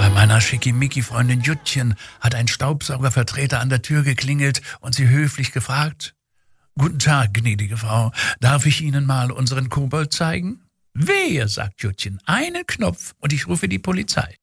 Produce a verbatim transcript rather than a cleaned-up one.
Bei meiner Schickimicki-Freundin Juttchen hat ein Staubsaugervertreter an der Tür geklingelt und sie höflich gefragt: »Guten Tag, gnädige Frau, darf ich Ihnen mal unseren Kobold zeigen?« »Wehe«, sagt Juttchen, »einen Knopf und ich rufe die Polizei.«